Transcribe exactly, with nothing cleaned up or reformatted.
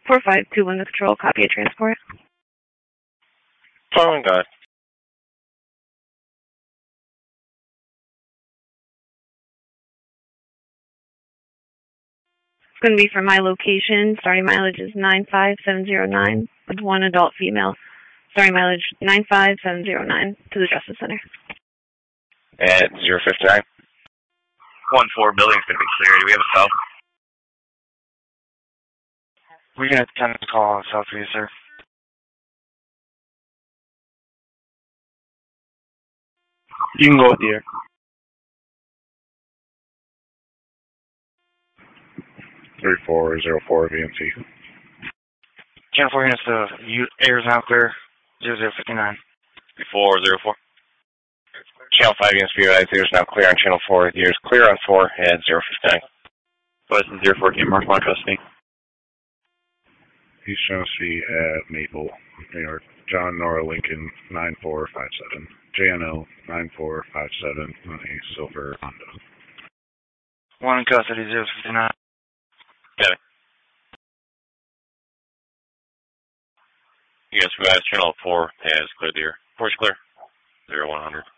four five two one, the control, copy a transport. Following God. It's going to be from my location. Starting mileage is nine five seven zero nine with one adult female. Starting mileage nine five seven zero nine to the Justice Center. At zero fifty-nine. one four building's going to be clear. Do we have a cell? We're going to attempt to call on South for you, sir. You can go with the air. three four zero four V N C. Channel four units, the air is now clear. zero zero fifty-nine. three four zero four. Channel five units, V O I zero is now clear on Channel four. The air is clear on four at zero fifty-nine. Boston zero four, can mark my custody. East Genesee at Maple, New York. John Nora Lincoln nine four five seven. J N L nine four five seven on a silver Honda. One in custody, zero fifty-nine. Got it. You guys, Channel four has cleared the air. four's clear. zero one hundred.